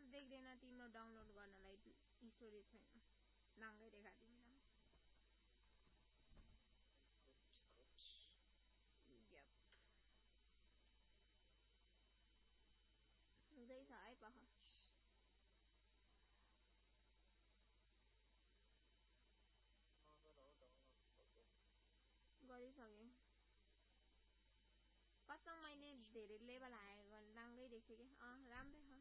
देख्दैन तिम्रो डाउनलोड गर्नलाई स्टोरेज छैन नाङ्गै रेखा तिमीलाई यप हुँदैछ है पख गरिसके कसम मैले धेरै लेभल हाई गर्न नाङ्गै देख्थे कि राम्रै छ